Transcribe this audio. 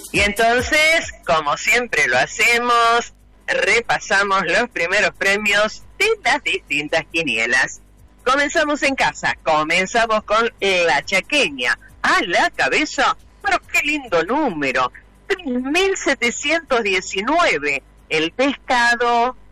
Y entonces, como siempre lo hacemos, repasamos los primeros premios de las distintas quinielas. Comenzamos en casa, comenzamos con la chaqueña, a la cabeza, pero qué lindo número, 3.719, el pescado